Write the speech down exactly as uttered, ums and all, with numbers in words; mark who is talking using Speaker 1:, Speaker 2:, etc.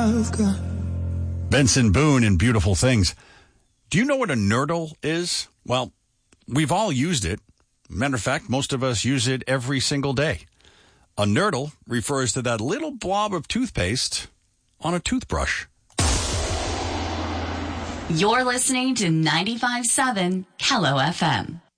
Speaker 1: I've got.
Speaker 2: Benson Boone in Beautiful Things. Do you know what a nurdle is? Well, we've all used it. Matter of fact, most of us use it every single day. A nurdle refers to that little blob of toothpaste on a toothbrush.
Speaker 3: You're listening to ninety-five point seven Kello F M.